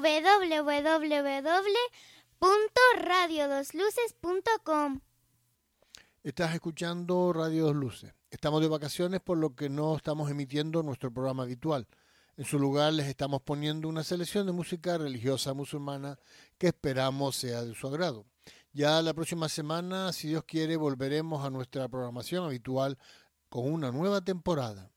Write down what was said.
www.radio2luces.com. Estás escuchando Radio Dos Luces. Estamos de vacaciones, por lo que no estamos emitiendo nuestro programa habitual. En su lugar les estamos poniendo una selección de música religiosa musulmana que esperamos sea de su agrado. Ya la próxima semana, si Dios quiere, volveremos a nuestra programación habitual con una nueva temporada.